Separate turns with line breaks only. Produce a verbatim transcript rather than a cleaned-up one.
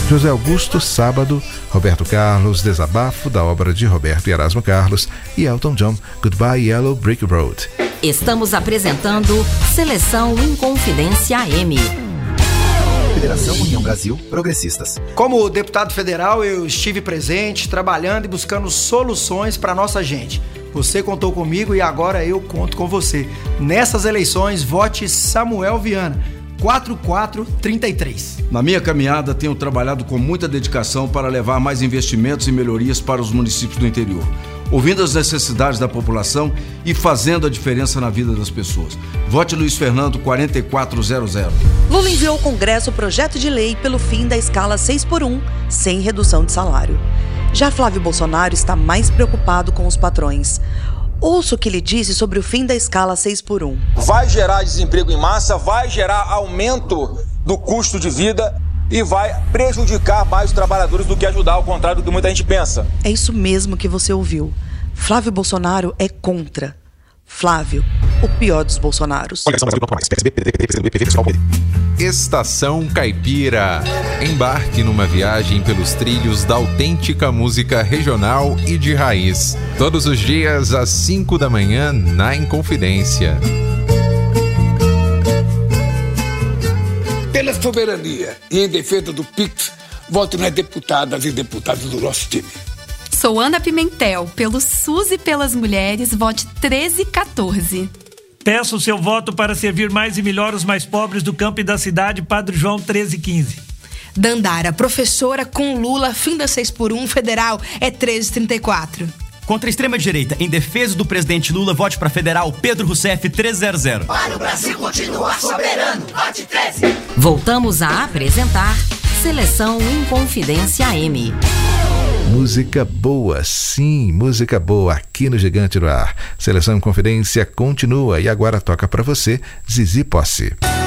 José Augusto, Sábado. Roberto Carlos, Desabafo, da obra de Roberto e Erasmo Carlos. E Elton John, Goodbye Yellow Brick Road.
Estamos apresentando Seleção Inconfidência A M.
Federação União Brasil Progressistas.
Como deputado federal, eu estive presente, trabalhando e buscando soluções para nossa gente. Você contou comigo e agora eu conto com você. Nessas eleições, vote Samuel Viana, quatro quatro três três.
Na minha caminhada, tenho trabalhado com muita dedicação para levar mais investimentos e melhorias para os municípios do interior, ouvindo as necessidades da população e fazendo a diferença na vida das pessoas. Vote Luiz Fernando, quatro quatro zero zero.
Lula enviou ao Congresso o projeto de lei pelo fim da escala seis por um, sem redução de salário. Já Flávio Bolsonaro está mais preocupado com os patrões. Ouça o que ele disse sobre o fim da escala seis por um.
Vai gerar desemprego em massa, vai gerar aumento do custo de vida e vai prejudicar mais os trabalhadores do que ajudar, ao contrário do que muita gente pensa.
É isso mesmo que você ouviu. Flávio Bolsonaro é contra. Flávio, o pior dos Bolsonaros.
Estação Caipira. Embarque numa viagem pelos trilhos da autêntica música regional e de raiz. Todos os dias às cinco da manhã na Inconfidência.
Pela soberania e em defesa do P I X, voto nas deputadas e deputados do nosso time.
Sou Ana Pimentel, pelo SUS e pelas mulheres, vote treze quatorze.
Peço o seu voto para servir mais e melhor os mais pobres do campo e da cidade, Padre João treze quinze.
Dandara, professora com Lula, fim da seis por um, federal é treze trinta e quatro.
Contra a extrema-direita, em defesa do presidente Lula, vote para federal Pedro Rousseff treze zero zero.
Para o Brasil continuar soberano, vote treze.
Voltamos a apresentar Seleção Inconfidência A M.
Música boa, sim, música boa aqui no Gigante do Ar. Seleção Inconfidência continua e agora toca pra você Zizi Posse.